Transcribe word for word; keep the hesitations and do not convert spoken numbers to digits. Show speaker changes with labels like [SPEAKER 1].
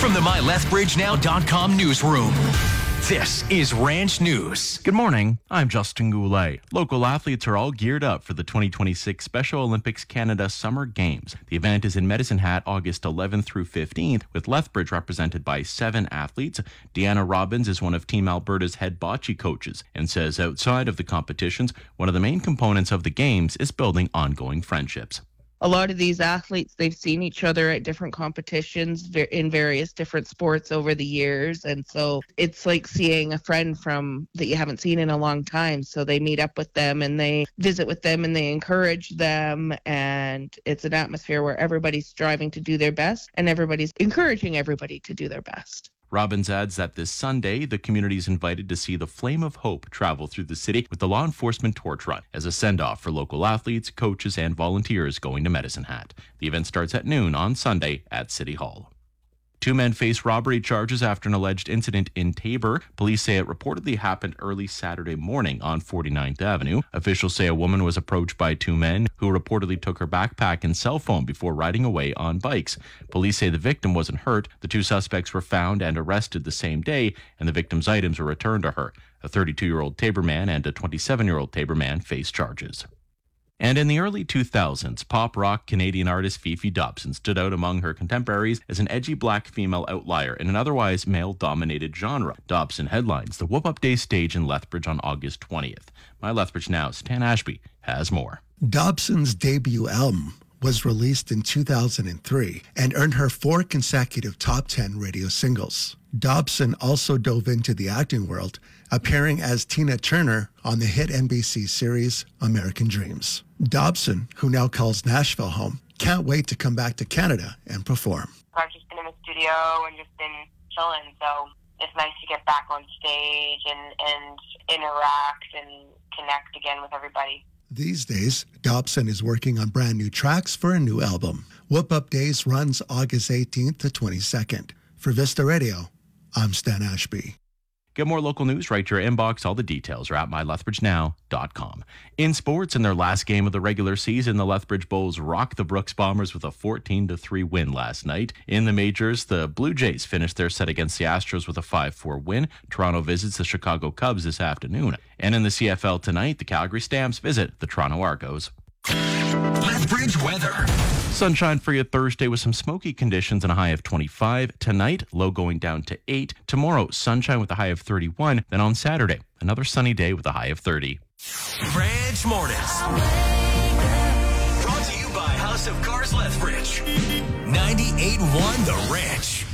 [SPEAKER 1] From the my lethbridge now dot com newsroom, this is Ranch News.
[SPEAKER 2] Good morning, I'm Justin Goulet. Local athletes are all geared up for the twenty twenty-six Special Olympics Canada Summer Games. The event is in Medicine Hat August eleventh through fifteenth, with Lethbridge represented by seven athletes. Deanna Robbins is one of Team Alberta's head bocce coaches and says outside of the competitions, one of the main components of the games is building ongoing friendships.
[SPEAKER 3] A lot of these athletes, they've seen each other at different competitions in various different sports over the years. And so it's like seeing a friend from that you haven't seen in a long time. So they meet up with them and they visit with them and they encourage them. And it's an atmosphere where everybody's striving to do their best and everybody's encouraging everybody to do their best.
[SPEAKER 2] Robbins adds that this Sunday, the community is invited to see the Flame of Hope travel through the city with the law enforcement torch run as a send-off for local athletes, coaches, and volunteers going to Medicine Hat. The event starts at noon on Sunday at City Hall. Two men face robbery charges after an alleged incident in Taber. Police say it reportedly happened early Saturday morning on forty-ninth Avenue. Officials say a woman was approached by two men who reportedly took her backpack and cell phone before riding away on bikes. Police say the victim wasn't hurt. The two suspects were found and arrested the same day, and the victim's items were returned to her. A thirty-two-year-old Taber man and a twenty-seven-year-old Taber man face charges. And in the early two thousands, pop rock Canadian artist Fifi Dobson stood out among her contemporaries as an edgy black female outlier in an otherwise male-dominated genre. Dobson headlines the Whoop Up Day stage in Lethbridge on August twentieth. My Lethbridge Now's Stan Ashby has more.
[SPEAKER 4] Dobson's debut album was released in two thousand three and earned her four consecutive top ten radio singles. Dobson also dove into the acting world, appearing as Tina Turner on the hit N B C series American Dreams. Dobson, who now calls Nashville home, can't wait to come back to Canada and perform.
[SPEAKER 5] I've just been in the studio and just been chilling, so it's nice to get back on stage and, and interact and connect again with everybody.
[SPEAKER 4] These days, Dobson is working on brand new tracks for a new album. Whoop Up Days runs August eighteenth to twenty-second. For Vista Radio, I'm Stan Ashby.
[SPEAKER 2] Get more local news right to your inbox. All the details are at my lethbridge now dot com. In sports, in their last game of the regular season, the Lethbridge Bulls rocked the Brooks Bombers with a fourteen to three win last night. In the majors, the Blue Jays finished their set against the Astros with a five four win. Toronto visits the Chicago Cubs this afternoon. And in the C F L tonight, the Calgary Stamps visit the Toronto Argos.
[SPEAKER 1] Lethbridge weather.
[SPEAKER 2] Sunshine for you Thursday with some smoky conditions and a high of twenty-five. Tonight, low going down to eight. Tomorrow, sunshine with a high of thirty-one. Then on Saturday, another sunny day with a high of thirty.
[SPEAKER 1] Ranch Mornings. Brought to you by House of Cars Lethbridge. ninety-eight point one The Ranch.